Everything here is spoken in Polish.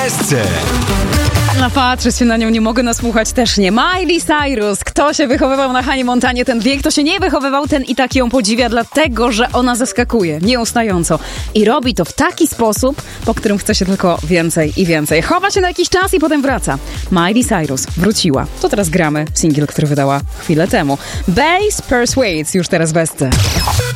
SC. Patrzeć się na nią nie mogę, nasłuchać też nie. Miley Cyrus. Kto się wychowywał na Hanie Montanie, ten wie. Kto się nie wychowywał, ten i tak ją podziwia, dlatego, że ona zaskakuje nieustająco. I robi to w taki sposób, po którym chce się tylko więcej i więcej. Chowa się na jakiś czas i potem wraca. Miley Cyrus wróciła. To teraz gramy singiel, który wydała chwilę temu. Bass Persuades już teraz w SC.